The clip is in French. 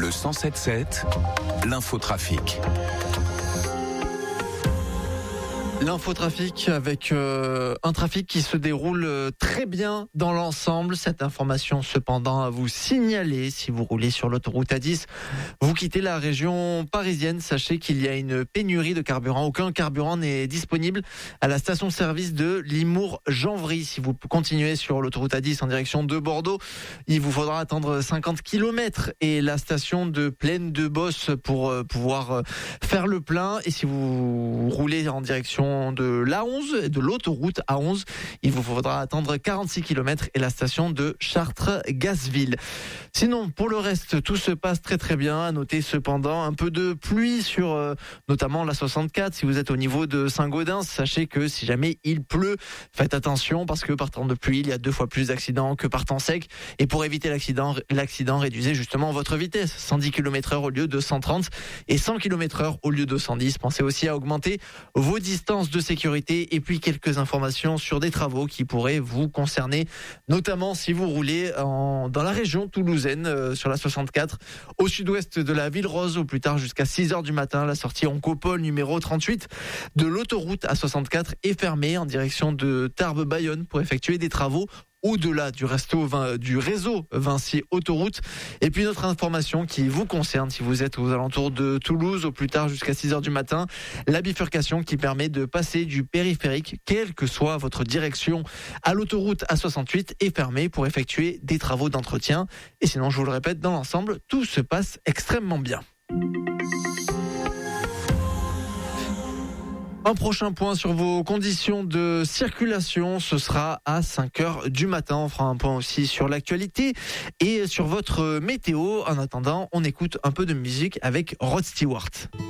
Le 107.7, l'infotrafic. L'infotrafic avec un trafic qui se déroule très bien dans l'ensemble. Cette information cependant à vous signaler si vous roulez sur l'autoroute A10. Vous quittez la région parisienne, sachez qu'il y a une pénurie de carburant. Aucun carburant n'est disponible à la station-service de Limours-Janvry. Si vous continuez sur l'autoroute A10 en direction de Bordeaux, il vous faudra attendre 50 km et la station de Plaine de Bosse pour pouvoir faire le plein. Et si vous roulez en direction de l'A11, de l'autoroute A11, il vous faudra attendre 46 km et la station de Chartres-Gazville. Sinon, pour le reste, tout se passe très très bien. À noter cependant un peu de pluie sur notamment la 64. Si vous êtes au niveau de Saint-Gaudens, sachez que si jamais il pleut, faites attention parce que par temps de pluie, il y a 2 fois plus d'accidents que par temps sec. Et pour éviter l'accident, réduisez justement votre vitesse. 110 km/h au lieu de 130 et 100 km/h au lieu de 110. Pensez aussi à augmenter vos distances de sécurité et puis quelques informations sur des travaux qui pourraient vous concerner, notamment si vous roulez dans la région toulousaine sur la 64 au sud-ouest de la Ville Rose, au plus tard jusqu'à 6h du matin. La sortie Oncopole numéro 38 de l'autoroute A64 est fermée en direction de Tarbes-Bayonne pour effectuer des travaux au-delà du réseau Vinci Autoroute. Et puis notre information qui vous concerne si vous êtes aux alentours de Toulouse, au plus tard jusqu'à 6h du matin, la bifurcation qui permet de passer du périphérique, quelle que soit votre direction, à l'autoroute A68 est fermée pour effectuer des travaux d'entretien. Et sinon, je vous le répète, dans l'ensemble, tout se passe extrêmement bien. Un prochain point sur vos conditions de circulation, ce sera à 5h du matin. On fera un point aussi sur l'actualité et sur votre météo. En attendant, on écoute un peu de musique avec Rod Stewart.